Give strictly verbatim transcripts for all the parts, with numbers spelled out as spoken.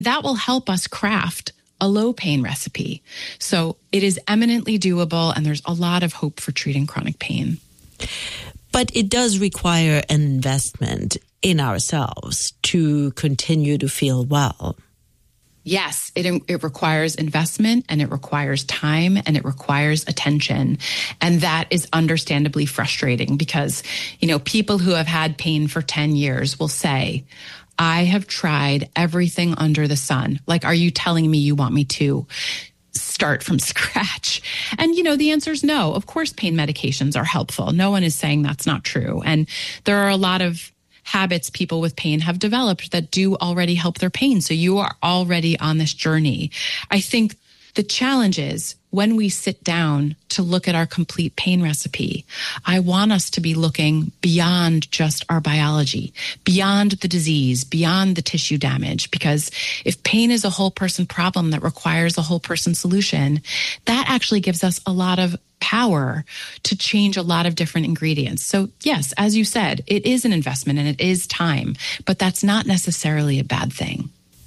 that will help us craft a low pain recipe. So it is eminently doable, and there's a lot of hope for treating chronic pain. But it does require an investment in ourselves to continue to feel well. Yes, it it requires investment, and it requires time, and it requires attention. And that is understandably frustrating because, you know, people who have had pain for ten years will say, I have tried everything under the sun. Like, are you telling me you want me to start from scratch? And, you know, the answer is no. Of course, pain medications are helpful. No one is saying that's not true. And there are a lot of habits people with pain have developed that do already help their pain. So you are already on this journey. I think the challenge is when we sit down to look at our complete pain recipe, I want us to be looking beyond just our biology, beyond the disease, beyond the tissue damage. Because if pain is a whole person problem that requires a whole person solution, that actually gives us a lot of power to change a lot of different ingredients. So yes, as you said, it is an investment and it is time, but that's not necessarily a bad thing.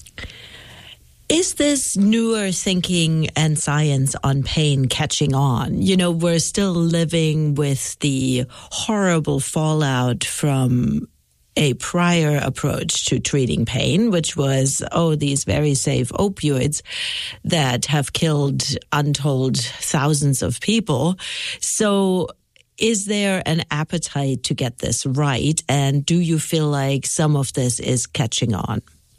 Is this newer thinking and science on pain catching on? You know, we're still living with the horrible fallout from a prior approach to treating pain, which was, oh, these very safe opioids that have killed untold thousands of people. So is there an appetite to get this right? And do you feel like some of this is catching on?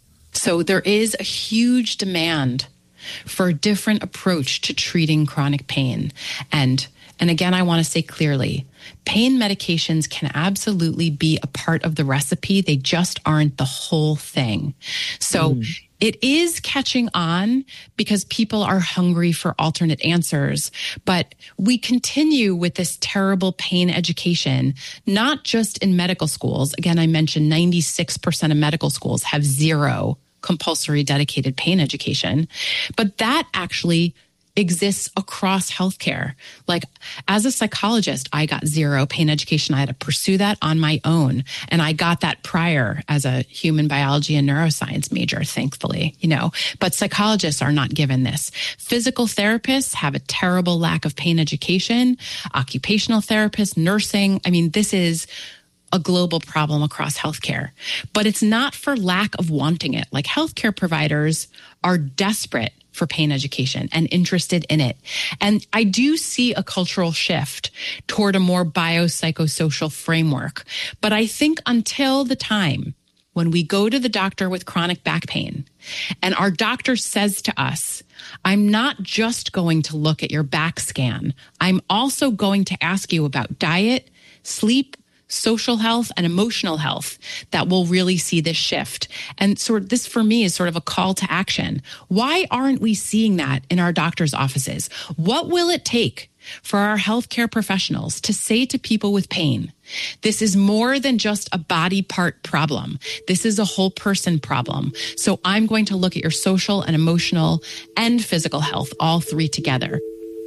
So there is a huge demand for a different approach to treating chronic pain. And And again, I want to say clearly, pain medications can absolutely be a part of the recipe. They just aren't the whole thing. So mm. it is catching on because people are hungry for alternate answers. But we continue with this terrible pain education, not just in medical schools. Again, I mentioned ninety-six percent of medical schools have zero compulsory dedicated pain education. But that actually exists across healthcare. Like, as a psychologist, I got zero pain education. I had to pursue that on my own. And I got that prior as a human biology and neuroscience major, thankfully, you know, but psychologists are not given this. Physical therapists have a terrible lack of pain education, occupational therapists, nursing. I mean, this is a global problem across healthcare, but it's not for lack of wanting it. Like, healthcare providers are desperate for pain education and interested in it. And I do see a cultural shift toward a more biopsychosocial framework. But I think until the time when we go to the doctor with chronic back pain and our doctor says to us, I'm not just going to look at your back scan, I'm also going to ask you about diet, sleep, social health, and emotional health, that will really see this shift. And sort of this, for me, is sort of a call to action. Why aren't we seeing that in our doctor's offices? What will it take for our healthcare professionals to say to people with pain, this is more than just a body part problem. This is a whole person problem. So I'm going to look at your social and emotional and physical health, all three together.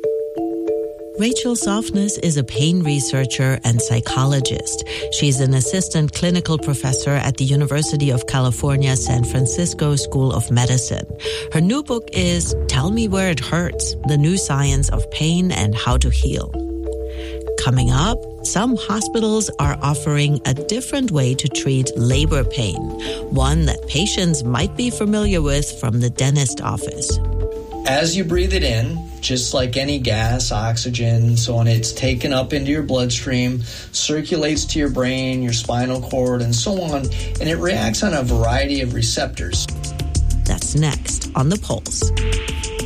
Rachel Softness is a pain researcher and psychologist. She's an assistant clinical professor at the University of California, San Francisco School of Medicine. Her new book is Tell Me Where It Hurts, The New Science of Pain and How to Heal. Coming up, some hospitals are offering a different way to treat labor pain, one that patients might be familiar with from the dentist office. As you breathe it in, just like any gas, oxygen, so on, it's taken up into your bloodstream, circulates to your brain, your spinal cord, and so on, and it reacts on a variety of receptors. That's next on The Pulse.